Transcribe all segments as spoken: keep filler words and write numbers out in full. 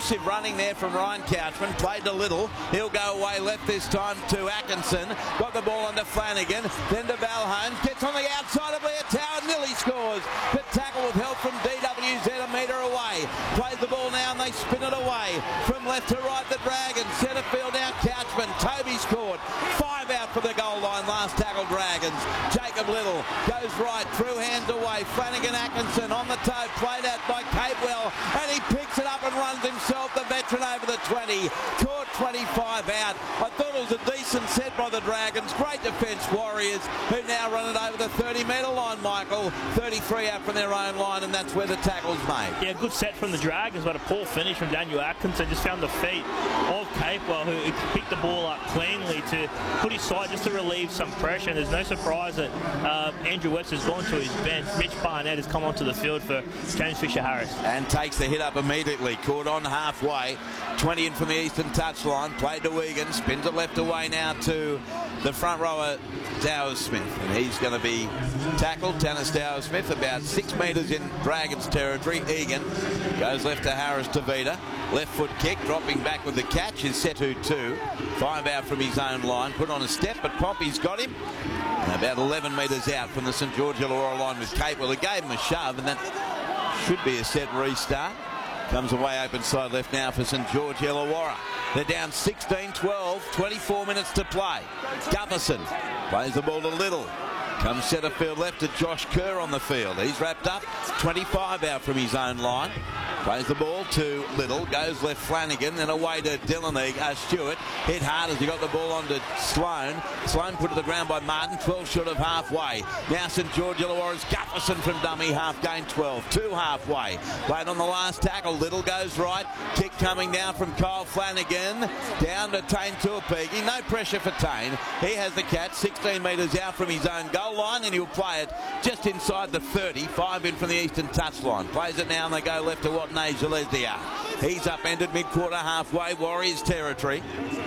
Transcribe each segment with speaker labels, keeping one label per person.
Speaker 1: explosive running there from Ryan Couchman. Played to Little. He'll go away left this time to Atkinson. Got the ball under Flanagan. Then to Valholmes. Gets on the outside of Leotow. Nearly scores. But tackle with help from D W Z a metre away. Plays the ball now and they spin it away. From left to right, the Dragons. Centre field now, Couchman. Toby scored. Five out for the goal line. Last tackle, Dragons. Jacob Little goes right. Through hands away. Flanagan Atkinson on the toe. Played out by Capewell. And he picks it up and runs himself, the veteran, over the twenty. Caught twenty-five out. I thought it was a decent set by the Dragons. Great defence, Warriors, who now run it over the thirty metre line, Michael. thirty-three out from their own line, and that's where the tackle's made.
Speaker 2: Yeah, good set from the Dragons, but a poor finish from Daniel Atkinson. Just found the feet of Capewell, who picked the ball up cleanly to put his side just to relieve some pressure. And there's no surprise that uh, Andrew West has gone to his bench. Mitch Barnett has come onto the field for James Fisher-Harris.
Speaker 1: And takes the hit up immediately. Caught on halfway. twenty in from the eastern touchline. Played to Wigan. Spins it left away now to the front rower, Dowers Smith. And he's going to be tackled. Tannis Dowers Smith about six metres in Dragons territory. Egan goes left to Harris Tavita. Left foot kick. Dropping back with the catch is Setu two. Five out from his own line. Put on a step, but Pompey's got him. And about eleven metres out from the St George Illawarra line with Capewell. He gave him a shove, and that should be a set restart. Comes away open side left now for St George Illawarra. They're down sixteen twelve, twenty-four minutes to play. Gutherson plays the ball to Little. Comes centre field left to Josh Kerr on the field. He's wrapped up, twenty-five out from his own line. Plays the ball to Little, goes left Flanagan, then away to Dylan uh, Stewart. Hit hard as he got the ball onto Sloan. Sloan put to the ground by Martin, twelve short of halfway. Now St George Illawarra's Gutherson from dummy, half gain twelve, two halfway. Played on the last tackle, Little goes right. Kick coming down from Kyle Flanagan, down to Tane Tuapigi. No pressure for Tane. He has the catch, sixteen metres out from his own goal line, and he'll play it just inside the thirty, five in from the eastern touchline. Plays it now and they go left to Watney Gillespie. He's upended mid-quarter halfway, Warriors territory.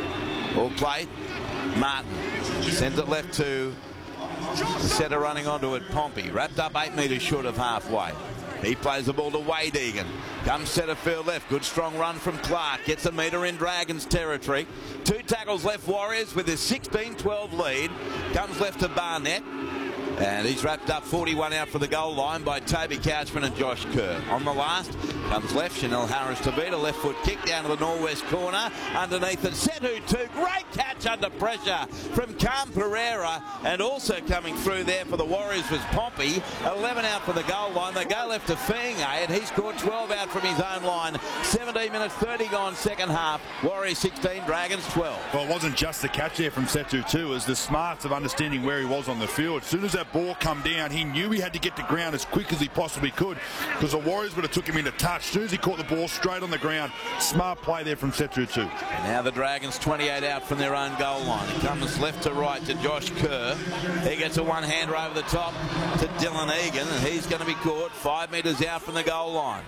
Speaker 1: All played. Martin sends it left to the setter running onto it, Pompey. Wrapped up eight metres short of halfway. He plays the ball to Wade Egan. Comes centre field left. Good strong run from Clark. Gets a metre in Dragons territory. Two tackles left, Warriors with a sixteen twelve lead. Comes left to Barnett. And he's wrapped up, forty-one out for the goal line by Toby Couchman and Josh Kerr. On the last, comes left, Chanel Harris to beat. A left foot kick down to the northwest corner. Underneath it, Setu two. Great catch under pressure from Cam Pereira. And also coming through there for the Warriors was Pompey. eleven out for the goal line. They go left to Feenga, and he's scored twelve out from his own line. seventeen minutes, thirty gone second half. Warriors sixteen, Dragons twelve.
Speaker 3: Well, it wasn't just the catch there from Setu two. It was the smarts of understanding where he was on the field. As soon as that ball come down, he knew he had to get to ground as quick as he possibly could, because the Warriors would have took him into touch. As soon as he caught the ball straight on the ground, smart play there from Setu two.
Speaker 1: And now the Dragons twenty-eight out from their own goal line. It comes left to right to Josh Kerr. He gets a one-hander over the top to Dylan Egan, and he's going to be caught five metres out from the goal line.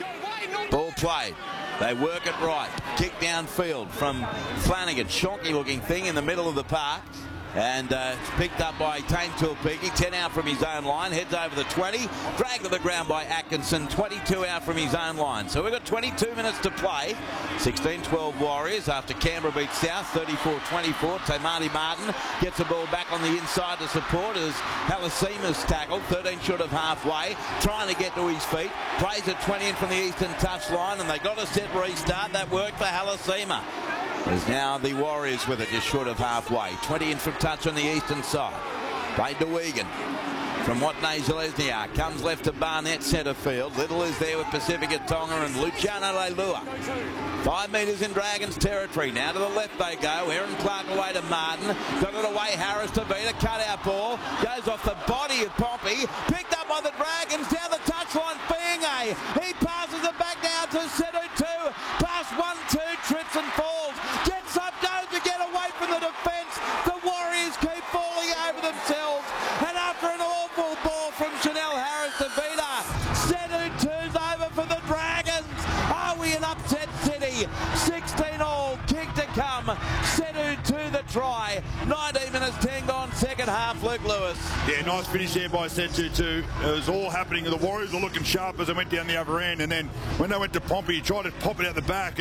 Speaker 1: Ball played. They work it right. Kick downfield from Flanagan. Shonky looking thing in the middle of the park. And uh, it's picked up by Tane Tuapigi, ten out from his own line, heads over the twenty, dragged to the ground by Atkinson, twenty-two out from his own line. So we've got twenty-two minutes to play. sixteen twelve Warriors after Canberra beats South, thirty-four twenty-four. Tamati Martin gets the ball back on the inside to support as Halasima's tackled, thirteen short of halfway, trying to get to his feet. Plays at twenty in from the eastern touchline, and they got a set restart. That worked for Halasima. There's now the Warriors with it, just short of halfway. twenty in from touch on the eastern side. Played to Wigan. From Watney Gillespie. Comes left to Barnett centre field. Little is there with Pacifica Tonga and Luciano Leilua. Five metres in Dragons territory. Now to the left they go. Aaron Clark away to Martin. Got it away. Harris to beat a cut-out ball. Goes off the body of Pompey. Picked up by the Dragons. Down the touchline. Feenga. He passes it back down to Setu two. Pass one, two. Trips and falls. Gets up. Goes to get away from the defence. The Warriors keep falling over themselves. And after an awful ball from Chanel Harris to Vida, Setu two's over for the Dragons. Are we an upset city? sixteen all, kick to come. Setu two the try. nineteen minutes, ten gone, second half. Luke Lewis.
Speaker 3: Yeah, nice finish there by Setu two. It was all happening. The Warriors were looking sharp as they went down the other end, and then when they went to Pompey, he tried to pop it out the back.